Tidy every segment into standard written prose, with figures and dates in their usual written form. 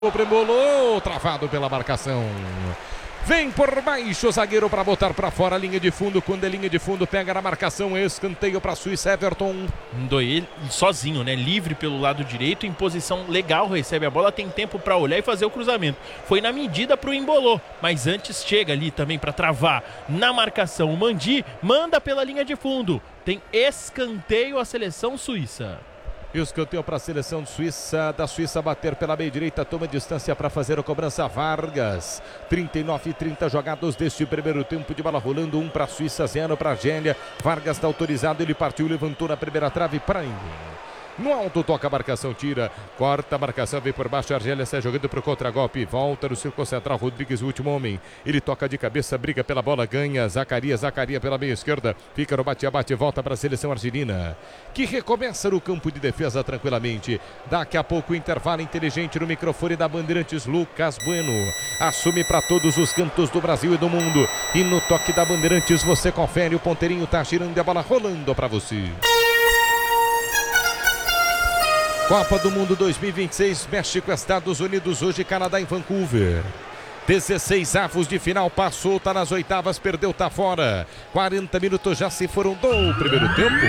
Embolou, travado pela marcação. Vem por baixo o zagueiro para botar para fora a linha de fundo. Quando é linha de fundo, pega na marcação. Escanteio para a Suíça, Everton. Ndoye sozinho, né? Livre pelo lado direito, em posição legal, recebe a bola, tem tempo para olhar e fazer o cruzamento. Foi na medida para o Embolou, mas antes chega ali também para travar na marcação. O Mandi manda pela linha de fundo. Tem escanteio a seleção suíça. E o escanteio para a seleção da Suíça bater pela meia direita, toma distância para fazer a cobrança. Vargas, 39-30 jogados deste primeiro tempo, de bola rolando, 1 para a Suíça, 0 para a Argélia. Vargas está autorizado, ele partiu, levantou na primeira trave para ninguém. No alto, toca a marcação, tira, corta a marcação, vem por baixo, a Argélia sai jogando para o contragolpe, volta no círculo central, Rodrigues, o último homem, ele toca de cabeça, briga pela bola, ganha, Zacarias pela meia esquerda, fica no bate-a-bate, volta para a seleção argelina, que recomeça no campo de defesa tranquilamente. Daqui a pouco, intervalo inteligente no microfone da Bandeirantes. Lucas Bueno assume para todos os cantos do Brasil e do mundo, e no toque da Bandeirantes você confere, o ponteirinho tá girando, a bola rolando para você. Copa do Mundo 2026, México, Estados Unidos, hoje Canadá em Vancouver. 16 avos de final, passou, tá nas oitavas, perdeu, tá fora. 40 minutos já se foram do primeiro tempo.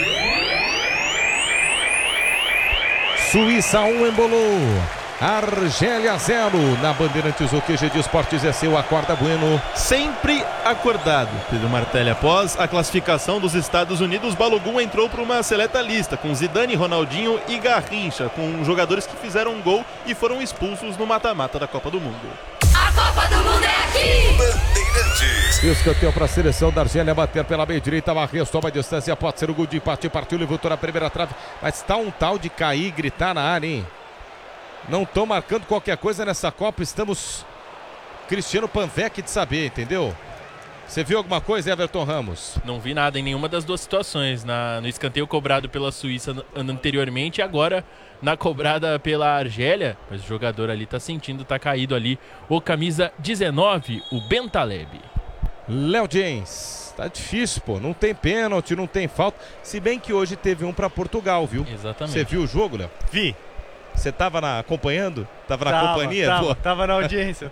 Suíça 1, Embolou. Argélia 0, na Bandeirantes, o QG de Esportes é seu, acorda Bueno. Sempre acordado, Pedro Martelli. Após a classificação dos Estados Unidos, Balogun entrou para uma seleta lista, com Zidane, Ronaldinho e Garrincha, com jogadores que fizeram um gol e foram expulsos no mata-mata da Copa do Mundo. A Copa do Mundo é aqui! Bandeirantes. E o escanteio para a seleção da Argélia bater pela meia direita, Marres toma a distância, pode ser o gol de empate, partiu, levantou na primeira trave, mas está um tal de cair e gritar na área, hein? Não estão marcando qualquer coisa nessa Copa, estamos Cristiano Panvec de saber, entendeu? Você viu alguma coisa, Everton Ramos? Não vi nada em nenhuma das duas situações, no escanteio cobrado pela Suíça anteriormente e agora na cobrada pela Argélia, mas o jogador ali tá sentindo, tá caído ali, o camisa 19, o Bentaleb. Léo James, tá difícil, pô, não tem pênalti, não tem falta, se bem que hoje teve um para Portugal, viu? Exatamente. Você viu o jogo, Léo? Vi. Você tava acompanhando? Tava na companhia? Tava na audiência.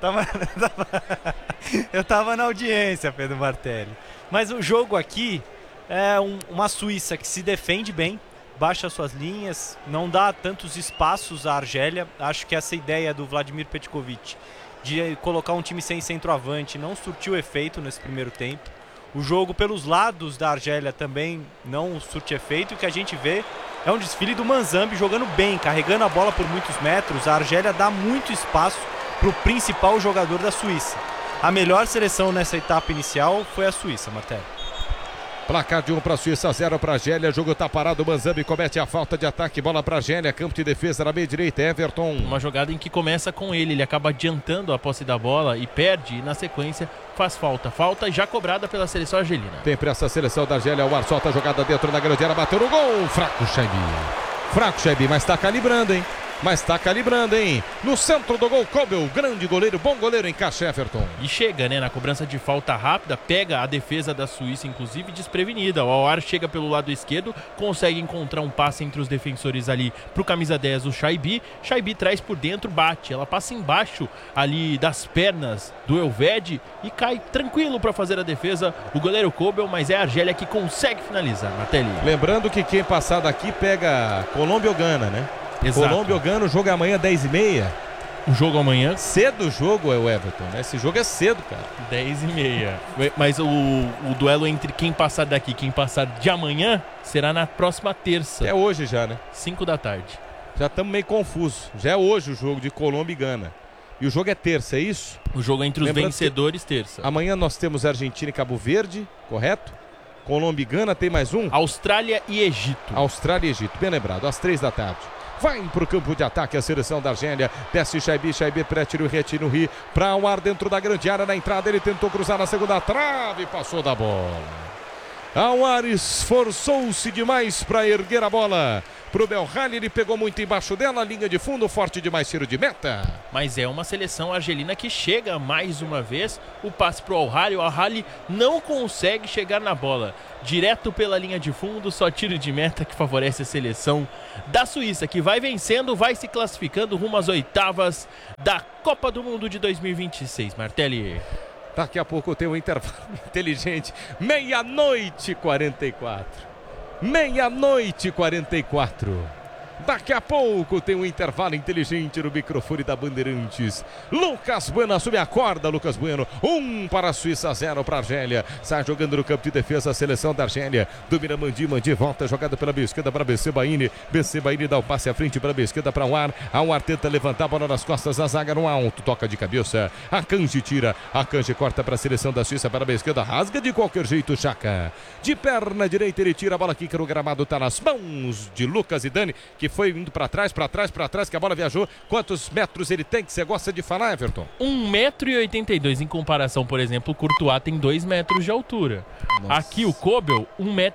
Eu tava na audiência, Pedro Martelli. Mas o jogo aqui é uma Suíça que se defende bem, baixa suas linhas, não dá tantos espaços à Argélia. Acho que essa ideia do Vladimir Petkovic de colocar um time sem centroavante não surtiu efeito nesse primeiro tempo. O jogo pelos lados da Argélia também não surte efeito. O que a gente vê é um desfile do Manzambi jogando bem, carregando a bola por muitos metros. A Argélia dá muito espaço para o principal jogador da Suíça. A melhor seleção nessa etapa inicial foi a Suíça, Martelli. Placar de 1 para a Suíça, 0 para a Argélia. Jogo tá parado, o Manzambi comete a falta de ataque. Bola para a Argélia, campo de defesa na meia direita, Everton. Uma jogada em que começa com ele acaba adiantando a posse da bola e perde, e na sequência faz falta. Falta já cobrada pela seleção argelina. Tem para essa seleção da Argélia, o ar solta a jogada dentro da grande área, bateu no gol. Fraco Chaibi, mas tá calibrando, hein? No centro do gol, Kobel, grande goleiro, bom goleiro, encaixa, Everton. E chega, né, na cobrança de falta rápida, pega a defesa da Suíça, inclusive desprevenida. O Aouar chega pelo lado esquerdo, consegue encontrar um passe entre os defensores ali pro camisa 10, o Chaibi. Chaibi traz por dentro, bate, ela passa embaixo ali das pernas do Elvedi e cai tranquilo para fazer a defesa o goleiro Kobel, mas é a Argélia que consegue finalizar, Martelli. Lembrando que quem passar daqui pega Colômbia ou Gana, né? Exato. Colômbia ou Gana, o jogo é amanhã 10h30. O jogo amanhã? Cedo o jogo é o Everton, né? Esse jogo é cedo, cara. 10h30. Mas o duelo entre quem passar daqui e quem passar de amanhã será na próxima terça. É hoje já, né? 5 da tarde. Já estamos meio confusos. Já é hoje o jogo de Colômbia e Gana. E o jogo é terça, é isso? O jogo é entre os vencedores, terça. Amanhã nós temos Argentina e Cabo Verde, correto? Colômbia e Gana, tem mais um? Austrália e Egito. Austrália e Egito, bem lembrado, às 3 da tarde. Vai pro campo de ataque a seleção da Argélia. Desce Chaibi, pré-tiro, retiro, ri. Para o ar dentro da grande área. Na entrada ele tentou cruzar na segunda trave. Passou da bola. Aouar esforçou-se demais para erguer a bola pro Belhali, ele pegou muito embaixo dela, linha de fundo, forte demais, tiro de meta. Mas é uma seleção argelina que chega mais uma vez, o passe pro Al-Ahly, o Al-Ahly não consegue chegar na bola. Direto pela linha de fundo, só tiro de meta que favorece a seleção da Suíça, que vai vencendo, vai se classificando rumo às oitavas da Copa do Mundo de 2026, Martelli. Daqui a pouco tem um intervalo inteligente, 00:44. 00:44. Daqui a pouco tem um intervalo inteligente no microfone da Bandeirantes. Lucas Bueno assume a corda, Lucas Bueno. 1 para a Suíça, 0 para a Argélia. Sai jogando no campo de defesa a seleção da Argélia. Domina Mandi, Mandi volta, jogada pela meia esquerda para Bessebaini. Bessebaini dá o passe à frente para a meia esquerda para Aouar. Aouar tenta levantar a bola nas costas da zaga no alto. Toca de cabeça. Akanji tira. Akanji corta para a seleção da Suíça para a meia esquerda. Rasga de qualquer jeito, Chaka. De perna direita ele tira a bola aqui que no gramado está nas mãos de Lucas Zidane, que foi indo para trás, que a bola viajou. Quantos metros ele tem que você gosta de falar, Everton? 1,82 m. Em comparação, por exemplo, o Courtois tem 2 metros de altura. Nossa. Aqui o Kobel,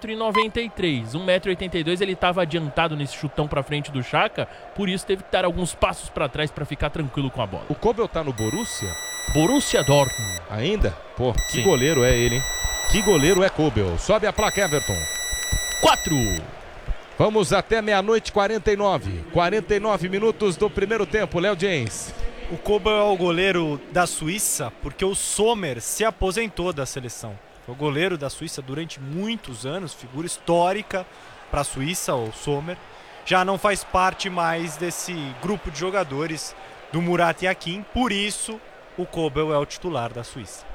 1,93 m. 1,82 m, ele estava adiantado nesse chutão para frente do Chaka, por isso teve que dar alguns passos para trás para ficar tranquilo com a bola. O Kobel tá no Borussia? Borussia Dortmund. Ainda? Pô, que Sim. goleiro é ele, hein? Que goleiro é Kobel. Sobe a placa, Everton. 4. Vamos até 00:49. 49 minutos do primeiro tempo, Léo James. O Kobel é o goleiro da Suíça porque o Sommer se aposentou da seleção. Foi o goleiro da Suíça durante muitos anos, figura histórica para a Suíça, o Sommer. Já não faz parte mais desse grupo de jogadores do Murat Yakin, por isso o Kobel é o titular da Suíça.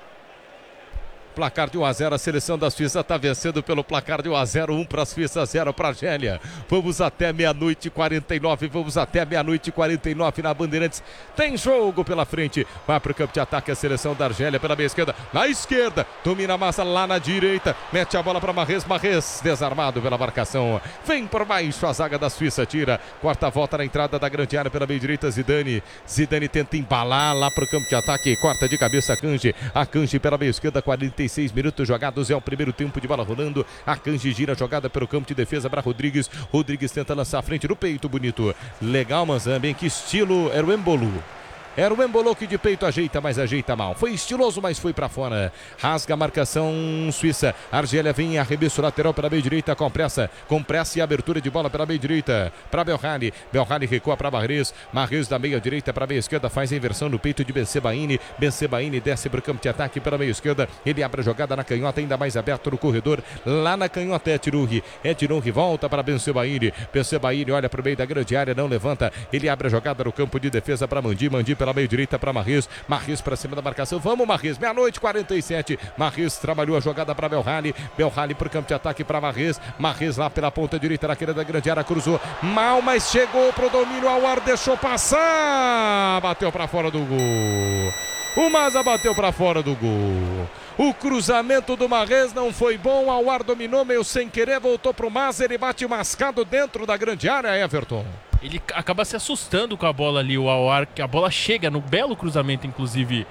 Placar de 1-0, a seleção da Suíça está vencendo pelo placar de 1-0, 1 para a Suíça, 0 para a Argélia. Vamos até 00:49, vamos até 00:49 na Bandeirantes. Tem jogo pela frente, vai para o campo de ataque a seleção da Argélia pela meia esquerda, na esquerda, domina a massa lá na direita, mete a bola para Mahrez, Mahrez desarmado pela marcação, vem por baixo, a zaga da Suíça tira, quarta volta na entrada da grande área pela meia direita, Zidane tenta embalar lá para o campo de ataque, corta de cabeça Akanji pela meia esquerda, 46 minutos jogados, é o primeiro tempo de bola rolando. Akanji gira a jogada pelo campo de defesa para Rodrigues tenta lançar à frente no peito, bonito, legal, Manzambi, em que estilo era o Embolo? Era o Embolo que de peito ajeita, mas ajeita mal. Foi estiloso, mas foi pra fora. Rasga a marcação Suíça. Argélia vem em arremesso lateral pela meia direita com pressa e abertura de bola pela meia direita para Belhali. Belhali recua para Mahrez. Mahrez da meia direita para a meia esquerda, faz a inversão no peito de Bensebaini. Bensebaini desce para o campo de ataque pela meia esquerda. Ele abre a jogada na canhota, ainda mais aberto no corredor. Lá na canhota é Tirurri. Volta para Bensebaini. Bensebaini olha para o meio da grande área, não levanta. Ele abre a jogada no campo de defesa para Mandi pela meia direita para Mahrez para cima da marcação, vamos Mahrez, 00:47, Mahrez trabalhou a jogada para Belhali para o campo de ataque para Mahrez lá pela ponta direita na queira da grande área, cruzou mal, mas chegou pro domínio, Aouar deixou passar, bateu para fora do gol, o Maza bateu para fora do gol. O cruzamento do Mahrez não foi bom, Aouar dominou meio sem querer, voltou pro Maza, ele bate mascado dentro da grande área, Everton. Ele acaba se assustando com a bola ali, o Aouar, que a bola chega no belo cruzamento, inclusive,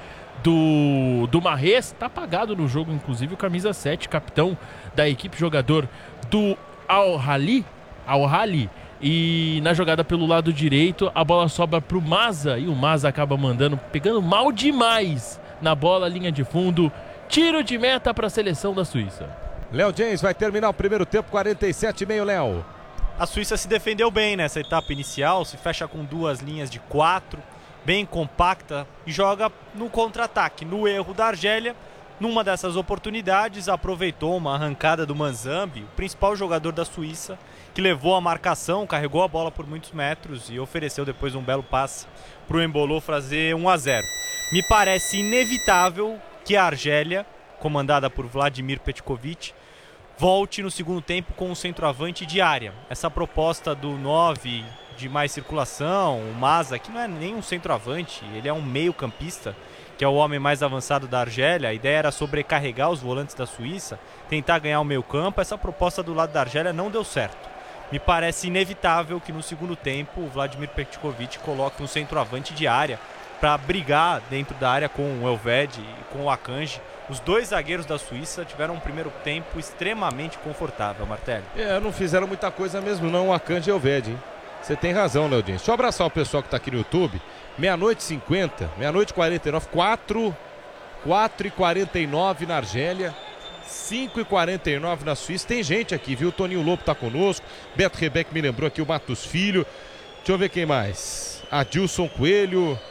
do Mahrez. Tá apagado no jogo, inclusive, o camisa 7, capitão da equipe, jogador do Al-Ahly. E na jogada pelo lado direito, a bola sobra pro Maza, e o Maza acaba pegando mal demais na bola, linha de fundo. Tiro de meta para a seleção da Suíça. Léo James vai terminar o primeiro tempo, 47,5, Léo. A Suíça se defendeu bem nessa etapa inicial, se fecha com 2 linhas de 4, bem compacta e joga no contra-ataque. No erro da Argélia, numa dessas oportunidades, aproveitou uma arrancada do Manzambi, o principal jogador da Suíça, que levou a marcação, carregou a bola por muitos metros e ofereceu depois um belo passe para o Embolo fazer 1-0. Me parece inevitável que a Argélia, comandada por Vladimir Petkovic, volte no segundo tempo com um centroavante de área. Essa proposta do 9 de mais circulação, o Maza, que não é nem um centroavante, ele é um meio-campista, que é o homem mais avançado da Argélia. A ideia era sobrecarregar os volantes da Suíça, tentar ganhar o meio-campo. Essa proposta do lado da Argélia não deu certo. Me parece inevitável que no segundo tempo o Vladimir Petkovic coloque um centroavante de área para brigar dentro da área com o Elvedi e com o Akanji, Os dois zagueiros da Suíça tiveram um primeiro tempo extremamente confortável, Martelli. Não fizeram muita coisa mesmo não, o Akanji e o Elvedi, hein? Você tem razão, né, audiência? Deixa eu abraçar o pessoal que está aqui no YouTube. 00:50, 00:49, 4h49 na Argélia, 5h49 na Suíça. Tem gente aqui, viu? Toninho Lobo tá conosco. Beto Rebeck me lembrou aqui o Matos Filho. Deixa eu ver quem mais. Adilson Coelho.